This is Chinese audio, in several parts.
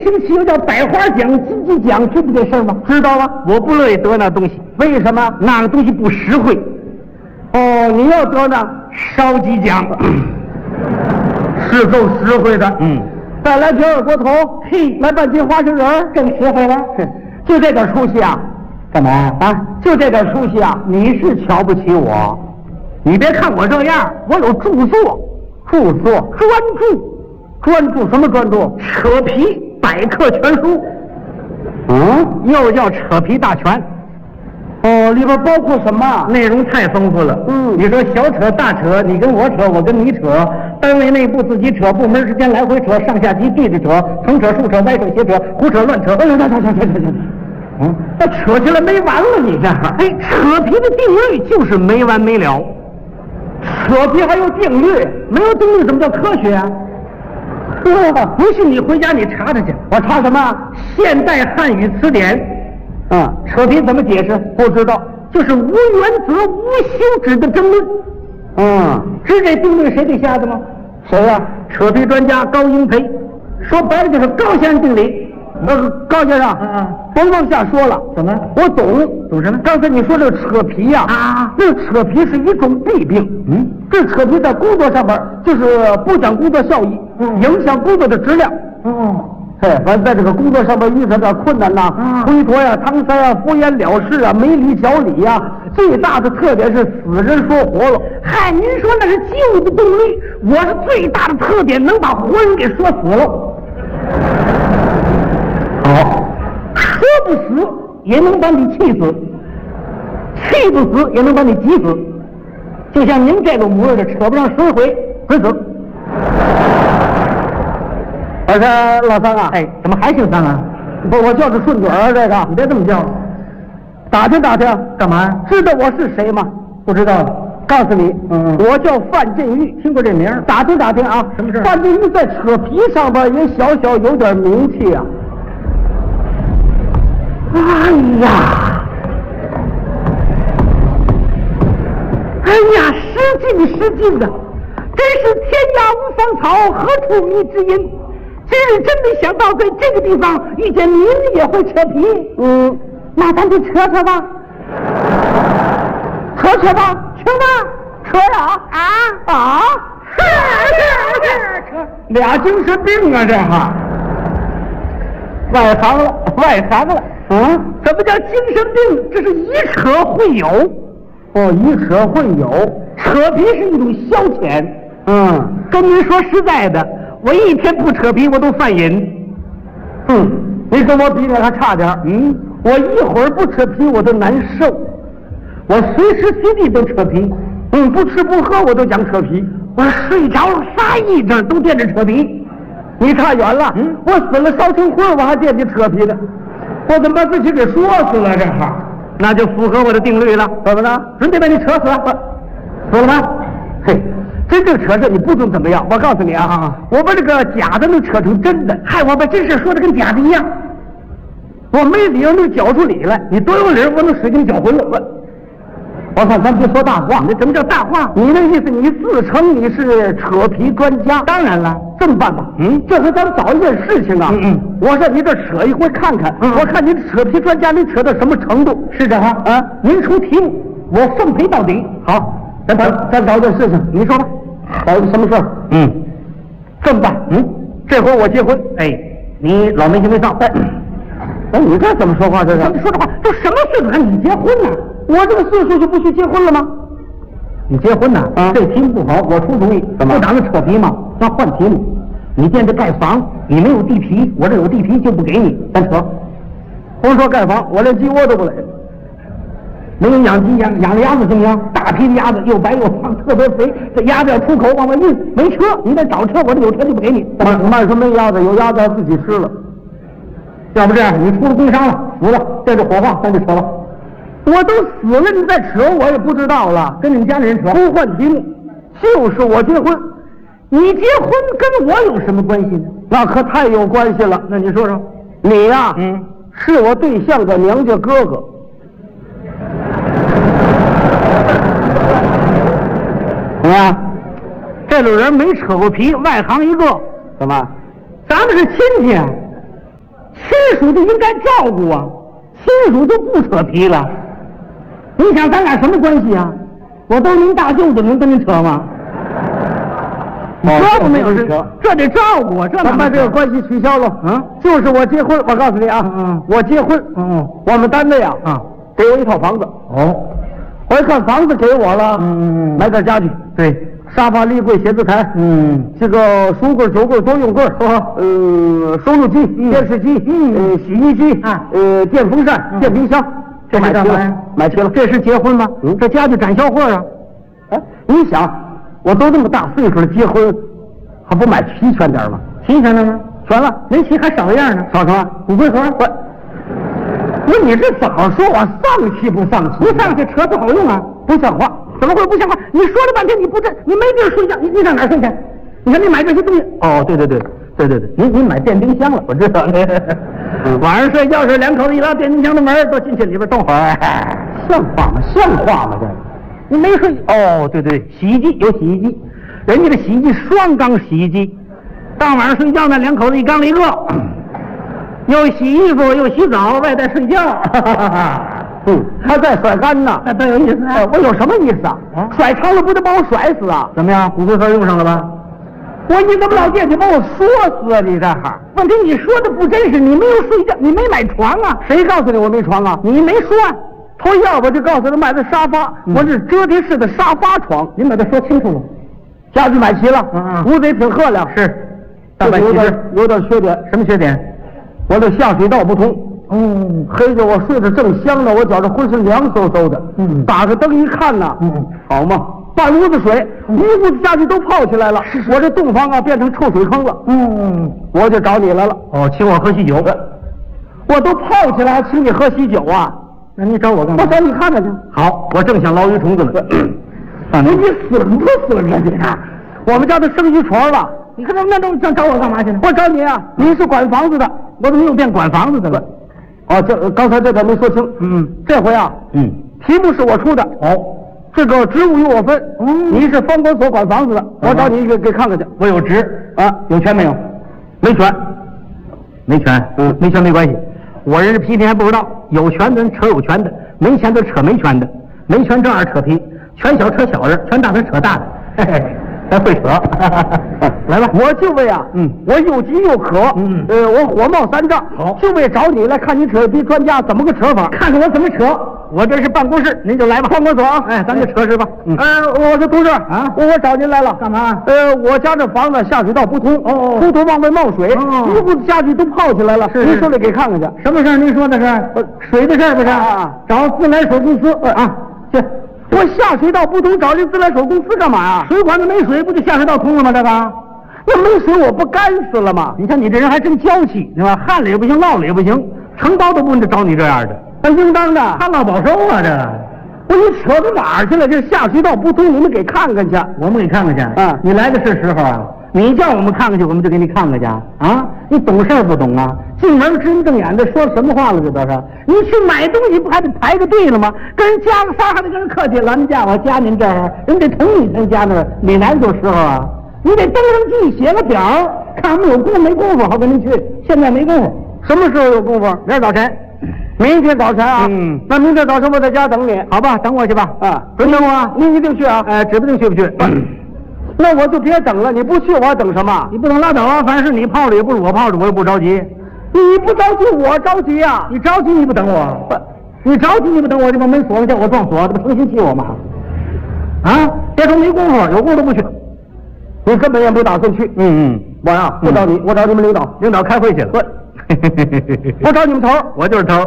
星期有叫百花奖、金鸡奖，知不这事儿吗？知道啊，我不乐意得那东西。为什么？那个东西不实惠。哦，你要得呢，烧鸡奖，是够实惠的。再来瓶二锅头，嘿，来半斤花生仁，更实惠了。就这点出息啊？干嘛啊？就这点出息啊？你是瞧不起我？你别看我这样，我有著作，专注什么专注？扯皮百科全书。又叫扯皮大全。哦，里边包括什么？内容太丰富了。你说小扯大扯，你跟我扯，我跟你扯，单位内部自己扯，部门之间来回扯，上下级对着扯，横扯竖扯歪扯斜扯胡扯乱扯。那扯起来没完了，你这扯皮的定律就是没完没了。扯皮还有定律，没有定律怎么叫科学啊？不信你回家你查查去。我查什么？现代汉语词典。扯皮怎么解释？不知道，就是无原则、无休止的争论。知这定律谁给下的吗？谁呀？扯皮专家高英培。说白了就是高先生定理。高先生，甭往下说了。怎么？我懂什么？刚才你说这个扯皮呀，这个扯皮是一种弊病。这扯皮在工作上边就是不讲工作效益，影响工作的质量。反正在这个工作上面遇上点困难呐，推脱呀、搪塞呀、敷衍了事啊、没理讲理呀，最大的特点是死人说活了。嗨，您说那是旧的动力，我是最大的特点能把活人给说死了。好，说不死也能把你气死，气不死也能把你急死。就像您这个模样的，扯不上10回准死。我说老三啊，怎么还姓三啊？不，我叫着顺嘴啊，这个你别这么叫。打听打听，干嘛？知道我是谁吗？不知道。告诉你，我叫范振玉，听过这名？打听打听啊，什么事？范振玉在扯皮上边也小小有点名气啊。哎呀，失敬的，真是天涯无芳草，何处觅知音。今日真没想到在这个地方遇见您也会扯皮。那咱就扯扯吧，扯吧，扯呀！扯，俩精神病啊，这哈，外行了。怎么叫精神病？这是以扯会友。以扯会友，扯皮是一种消遣。跟您说实在的，我一天不扯皮我都犯瘾。你跟我比那还差点。我一会儿不扯皮我都难受，我随时随地都扯皮。不吃不喝我都讲扯皮，我睡着发癔症都惦着扯皮。你差远了。我死了烧成灰我还惦记扯皮呢，我怎么把自己给说死了？这哈，那就符合我的定律了。怎么了？准得把你扯死了，死了吗？真正扯这你不准怎么样。我告诉你啊，我把这个假的能扯成真的，害我把真事说的跟假的一样。我没理由能搅出理来，你多有理我能使劲搅浑了。我看咱别说大话。这怎么叫大话？你那意思你自称你是扯皮专家？当然了。这么办吧，这回咱们找一件事情啊。我说你这扯一回看看，我看你扯皮专家你扯到什么程度。是这哈您出题目，我奉陪到底。好，咱找一件事情，你说吧。找一个什么事儿？这么办，这回我结婚，你老没羞没臊。你这怎么说话？这是怎么说的话？都什么岁数还你结婚呢？我这个岁数就不许结婚了吗？你结婚呢？这题目不好，我出主意。怎么？不打算扯皮吗？咱换题目。你见这盖房，你没有地皮，我这有地皮就不给你，咱扯。甭说盖房，我连鸡窝都不垒。没有养鸡养了鸭子行不行？大批的鸭子又白又胖，特别肥。这鸭子要出口往外运，没车，你得找车，我这有车就不给你。慢说没鸭子，有鸭子要自己吃了。要不这样，你出了工伤了，死了，带着火化，咱就扯了。我都死了，你再扯我也不知道了。跟你们家里人扯，不换题目，就是我结婚。你结婚跟我有什么关系呢？那可太有关系了。那你说说，你呀，是我对象的娘家哥哥。你看，这种人没扯过皮，外行一个。怎么？咱们是亲戚。 属就应该照顾啊，亲属就不扯皮了。你想咱俩什么关系啊？我都是您大舅子，能跟您扯吗？这都没有扯，这得照顾啊！咱把这个关系取消了。就是我结婚，我告诉你啊，我结婚，我们单位啊，给我一套房子。我一看房子给我了，买点家具，对，沙发、立柜、写字台，这个书柜、酒柜、多用柜，收录机、电视机，洗衣机，电风扇、电冰箱，这买齐了，买齐了。这是结婚吗？这家具展销会啊！哎，你想，我都这么大岁数了，结婚还不买齐全点吗？齐全了吗？全了，没齐还少一样呢。少什么？骨灰盒。不，你这怎么说？我丧气不丧气？不丧气，扯不好用啊！不像话！怎么会不像话？你说了半天你不这，你没地儿睡觉，你上哪儿睡去？你看你买这些东西。哦，对，您买电冰箱了，我知道。晚上睡觉时两口子一拉电冰箱的门，都进去里边动会儿。像话吗？像话吗？这你没睡？哦，对，洗衣机有洗衣机，人家的洗衣机双缸洗衣机，当晚上睡觉呢，两口子一缸里一个。又洗衣服又洗澡，外带睡觉，还在甩干呢，那多有意思啊！我有什么意思啊？甩长了不得把我甩死啊？怎么样？骨灰盒用上了吧？你怎么老惦记把我说死啊？你这哈？问题你说的不真实，你没有睡觉，你没买床啊？谁告诉你我没床啊？你没说啊？头一我就告诉他买的沙发，我是折叠式的沙发床。您把它说清楚了，家具买齐了，屋子也挺漂亮，是，但有点缺点。什么缺点？我的下水道不通，黑着我睡得正香呢，我觉着浑身凉飕飕的，打个灯一看呢，好嘛，半屋子水，一屋子家具都泡起来了，我这洞房啊变成臭水坑了，我就找你来了。请我喝喜酒，我都泡起来还请你喝喜酒啊？那你找我干嘛？我找你看看去。好，我正想捞鱼虫子呢。你损不损啊你？我们家都生鱼床了。你看那都找我干嘛去呢？我找你啊，你是管房子的，我怎么又变管房子的了？这刚才这点没说清。这回啊，题目是我出的。这个职务由我分。你是房管所管房子的，我找你给看看去。我有职啊，有权没有？没权，没权。没权没关系。我人是皮，你还不知道，有权的人扯有权的，没钱的扯没权的，没权正二扯皮，权小扯小的，权大的扯大的。嘿嘿。还会扯，来吧！我就为啊，我又急又渴，我火冒三丈，好，就为找你来看你扯皮专家怎么个扯法，看看我怎么扯。我这是办公室，您就来吧。办公所啊，咱就扯吧。我说同志啊，我找您来了，干嘛？我家这房子下水道不通，出头往外冒水，一屋子家具都泡起来了。您说来给看看去。什么事儿？您说的是水的事儿不是？找自来水公司去。我下水道不通，找这自来水公司干嘛呀？水管子没水，不就下水道通了吗？这个，那没水我不干死了吗？你看你这人还真娇气，是吧？旱了也不行，涝了也不行，承包都不能找你这样的，那应当的，旱涝保收啊！这，你扯到哪儿去了？这下水道不通，你们给看看去。我们给看看去。你来的是时候啊！你叫我们看看去，我们就给你看看去啊！你懂事不懂啊？进门直瞪眼的说什么话了？这都是你去买东西不还得排个队了吗？跟人加个仨还得跟人客气，老人家我加您这儿，人得同意才加那儿。哪来的时候啊？你得登上记写个表，看我们有功夫没功夫，好跟您去。现在没功夫，什么时候有功夫？明儿早晨。明天早晨啊？那明天早晨我在家等你，好吧？等我去吧。准等我啊！你一定去啊！指不定去不去。那我就别等了，你不去我等什么？你不能拉倒啊！反正是你泡着也不是我泡着，我也不着急。你不着急，我着急呀！你着急你不等我，你着急你不等我，就把门锁了，叫我撞锁，这不成心气我吗？别说没功夫，有功夫都不去。你根本也不打算去。我呀不找你，我找你们领导，领导开会去了。我找你们头，我就是头。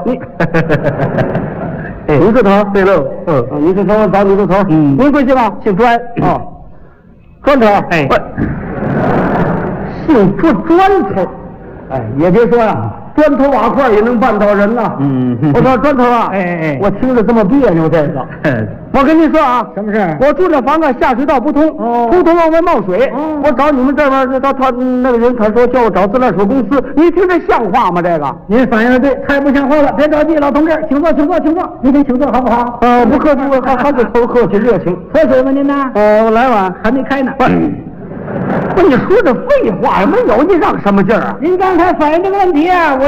你是头，对喽。你是头，我找你是头。您贵姓啊？姓专。砖头，姓砖头，也别说呀，砖头瓦块也能绊倒人呐。我说砖头啊，我听着这么别扭，这个，我跟您说啊，什么事？我住这房子下水道不通，出头往外冒水，我找你们这边，他那个人他说叫我找自来水公司，你听这像话吗？这个，您反应的对，太不像话了，别着急，老同志，请坐，请坐，请坐，您先请坐好不好？不客气，还是头客气热情。喝水吗您呢？我来碗，还没开呢。不，你说这废话没有，你让什么劲儿啊？您刚才反映这个问题啊，我